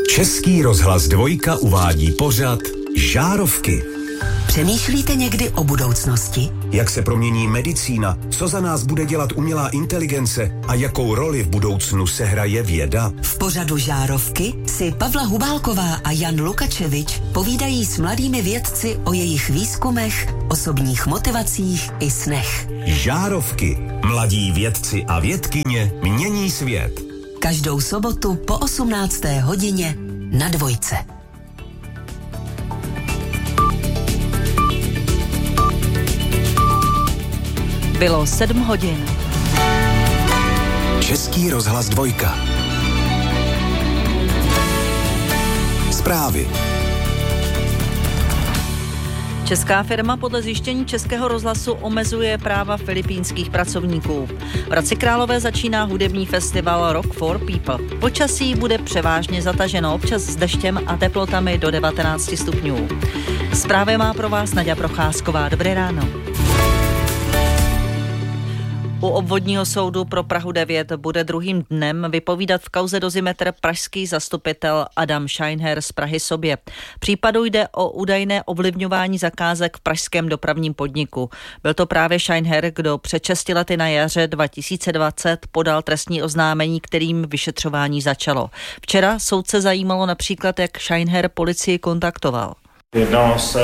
Český rozhlas Dvojka uvádí pořad Žárovky. Přemýšlíte někdy o budoucnosti? Jak se promění medicína, co za nás bude dělat umělá inteligence a jakou roli v budoucnu sehraje věda? V pořadu Žárovky si Pavla Hubálková a Jan Lukačevič povídají s mladými vědci o jejich výzkumech, osobních motivacích i snech. Žárovky. Mladí vědci a vědkyně mění svět. Každou sobotu po 18. hodině na Dvojce. Bylo 7 hodin. Český rozhlas Dvojka. Zprávy. Česká firma podle zjištění Českého rozhlasu omezuje práva filipínských pracovníků. V Hradci Králové začíná hudební festival Rock for People. Počasí bude převážně zataženo, občas s deštěm a teplotami do 19 stupňů. Zprávy má pro vás Naďa Procházková. Dobré ráno. U obvodního soudu pro Prahu 9 bude druhým dnem vypovídat v kauze Dozimetr pražský zastupitel Adam Scheinherr z Prahy sobě. Případu jde o údajné ovlivňování zakázek v pražském dopravním podniku. Byl to právě Scheinherr, kdo před 6 lety na jaře 2020 podal trestní oznámení, kterým vyšetřování začalo. Včera soudce zajímalo například, jak Scheinherr policii kontaktoval. Jednalo se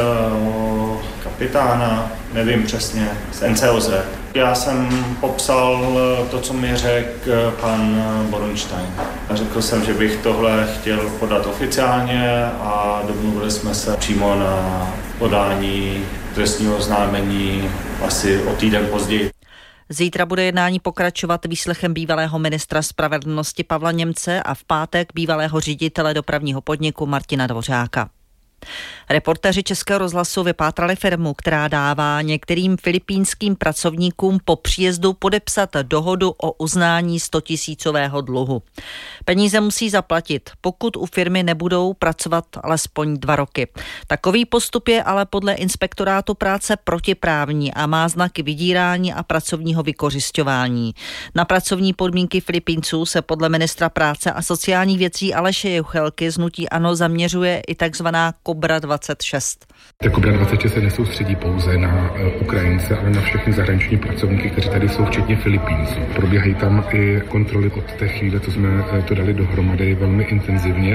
o kapitána, nevím přesně, z NCOZ. Já jsem popsal to, co mi řekl pan Boronstein. Řekl jsem, že bych tohle chtěl podat oficiálně a domluvili jsme se přímo na podání trestního oznámení asi o týden později. Zítra bude jednání pokračovat výslechem bývalého ministra spravedlnosti Pavla Němce a v pátek bývalého ředitele dopravního podniku Martina Dvořáka. Reportéři Českého rozhlasu vypátrali firmu, která dává některým filipínským pracovníkům po příjezdu podepsat dohodu o uznání 100 000 dluhu. Peníze musí zaplatit, pokud u firmy nebudou pracovat alespoň 2 roky. Takový postup je ale podle inspektorátu práce protiprávní a má znaky vydírání a pracovního vykořisťování. Na pracovní podmínky Filipínců se podle ministra práce a sociálních věcí Aleše Juchelky z hnutí ANO zaměřuje i takzvaná Kobra 26. Ta Kobra 26 se nesoustředí pouze na Ukrajince, ale na všechny zahraniční pracovníky, kteří tady jsou, včetně Filipínců. Probíhají tam i kontroly od té chvíle, co jsme to dali dohromady velmi intenzivně.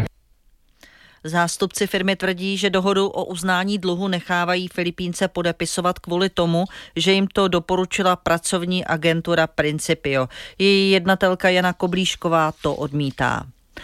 Zástupci firmy tvrdí, že dohodu o uznání dluhu nechávají Filipínce podepisovat kvůli tomu, že jim to doporučila pracovní agentura Principio. Její jednatelka Jana Koblíšková to odmítá.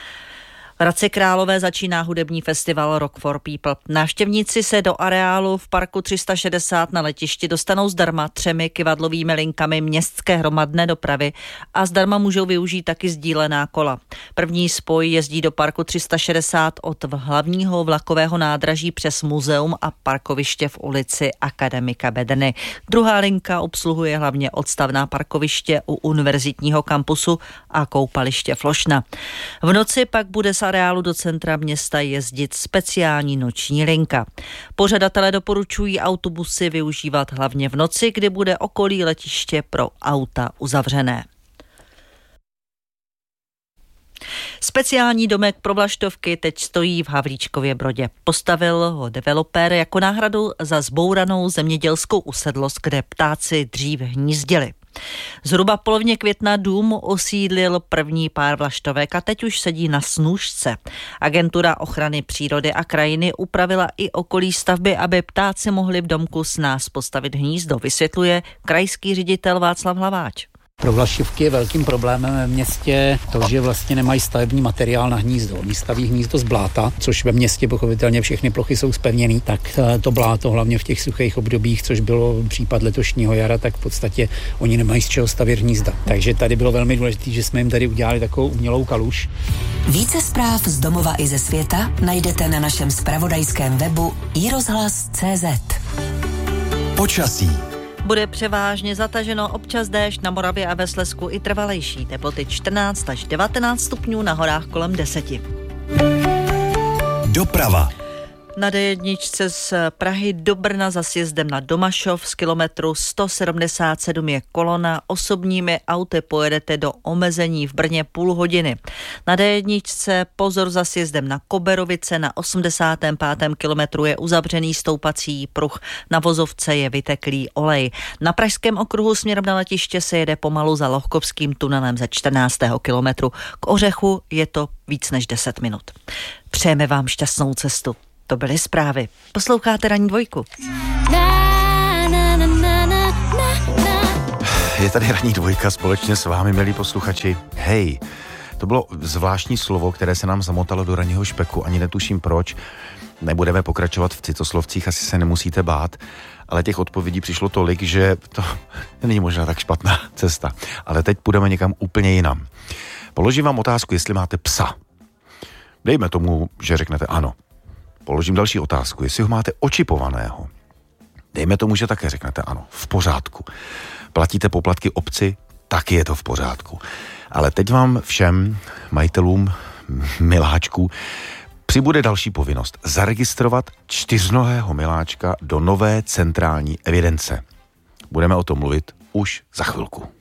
V Hradci Králové začíná hudební festival Rock for People. Návštěvníci se do areálu v parku 360 na letišti dostanou zdarma 3 kyvadlovými linkami městské hromadné dopravy a zdarma můžou využít taky sdílená kola. První spoj jezdí do parku 360 od hlavního vlakového nádraží přes muzeum a parkoviště v ulici Akademika Bedny. Druhá linka obsluhuje hlavně odstavná parkoviště u univerzitního kampusu a koupaliště Flošna. V noci pak bude z areálu do centra města jezdit speciální noční linka. Pořadatelé doporučují autobusy využívat hlavně v noci, kdy bude okolí letiště pro auta uzavřené. Speciální domek pro vlaštovky teď stojí v Havlíčkově Brodě. Postavil ho developer jako náhradu za zbouranou zemědělskou usedlost, kde ptáci dřív hnízdili. Zhruba v polovině května dům osídlil první pár vlaštovek a teď už sedí na snůšce. Agentura ochrany přírody a krajiny upravila i okolí stavby, aby ptáci mohli v domku s nás postavit hnízdo, vysvětluje krajský ředitel Václav Hlaváč. Pro vlaštovky je velkým problémem ve městě to, že vlastně nemají stavební materiál na hnízdo. Oni staví hnízdo z bláta, což ve městě pochopitelně všechny plochy jsou zpevněný, tak to bláto hlavně v těch suchých obdobích, což bylo případ letošního jara, tak v podstatě oni nemají z čeho stavět hnízda. Takže tady bylo velmi důležité, že jsme jim tady udělali takovou umělou kaluž. Více zpráv z domova i ze světa najdete na našem zpravodajském webu iRozhlas.cz. Počasí. Bude převážně zataženo, občas déšť, na Moravě a ve Slezsku i trvalejší. Teploty 14 až 19 stupňů, na horách kolem 10. Doprava. Na D1 z Prahy do Brna za sjezdem na Domašov z kilometru 177 je kolona. Osobními auty pojedete do omezení v Brně půl hodiny. Na D1 pozor za sjezdem na Koberovice, na 85. kilometru je uzavřený stoupací pruh, na vozovce je vyteklý olej. Na Pražském okruhu směrem na letiště se jede pomalu za Lohkovským tunelem ze 14. kilometru. K Ořechu je to víc než 10 minut. Přejeme vám šťastnou cestu. To byly zprávy. Posloucháte Ranní dvojku. Je tady Ranní dvojka společně s vámi, milí posluchači. Hej, to bylo zvláštní slovo, které se nám zamotalo do ranního špeku, ani netuším proč. Nebudeme pokračovat v citoslovcích, asi se nemusíte bát, ale těch odpovědí přišlo tolik, že to není možná tak špatná cesta. Ale teď půjdeme někam úplně jinam. Položím vám otázku, jestli máte psa. Dejme tomu, že řeknete ano. Položím další otázku, jestli ho máte očipovaného. Dejme tomu, že také řeknete ano. V pořádku. Platíte poplatky obci, taky je to v pořádku. Ale teď vám všem majitelům miláčků přibude další povinnost. Zaregistrovat 4nohého miláčka do nové centrální evidence. Budeme o tom mluvit už za chvilku.